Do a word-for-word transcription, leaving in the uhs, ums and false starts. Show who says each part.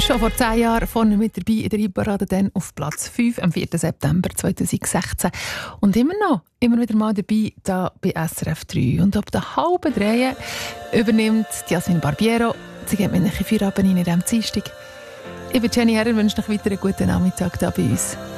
Speaker 1: bist schon vor zehn Jahren vorne mit dabei in der Hitparade, dann auf Platz fünf am vierten September zweitausendsechzehn. Und immer noch, immer wieder mal dabei, da bei S R F drei. Und ab der halben drei übernimmt Jasmin Barbiero. Sie geht mit einem Feierabend in diesem Dienstag. Ich bin Jenny Herren, wünsche noch weiter einen guten Nachmittag hier bei uns.